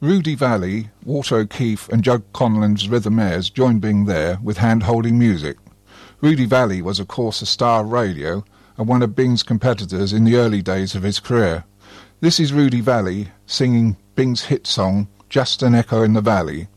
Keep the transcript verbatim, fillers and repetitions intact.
Rudy Vallée, Walter O'Keefe and Judd Conlon's Rhythmaires joined Bing there with hand-holding music. Rudy Vallée was of course a star of radio and one of Bing's competitors in the early days of his career. This is Rudy Vallée singing Bing's hit song, Just an Echo in the Valley.